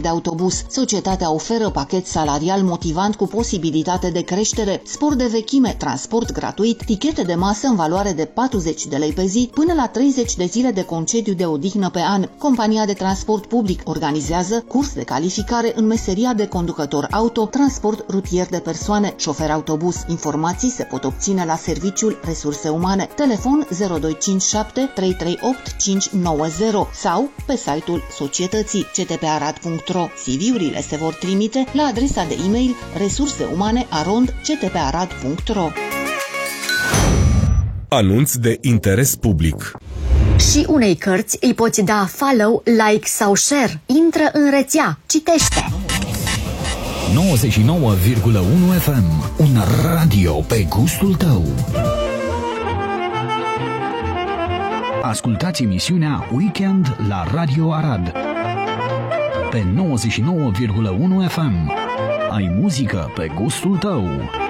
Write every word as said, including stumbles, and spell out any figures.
de autobuz. Societatea oferă pachet salarial motivant cu posibilitate de creștere, spor de vechime, transport gratuit, tichete de masă în valoare de patruzeci de lei pe zi, până la treizeci de zile de concediu de odihnă pe an. Compania de transport public organizează curs de calificare în meseria de conducător auto, transport rutier de persoane, șofer autobuz. Informații se pot obține la Serviciul Resurse Umane. Telefon zero doi cinci șapte trei trei opt cinci nouă zero sau pe site-ul societății c t p arad punct ro. C V-urile se vor trimite la adresa de e-mail resurseumane arond c t p arad punct ro. Anunț de interes public. Și unei cărți îi poți da follow, like sau share. Intră în rețea, citește. nouăzeci și nouă virgulă unu F M, un radio pe gustul tău. Ascultați emisiunea Weekend la Radio Arad pe nouăzeci și nouă virgulă unu F M. Ai muzică pe gustul tău.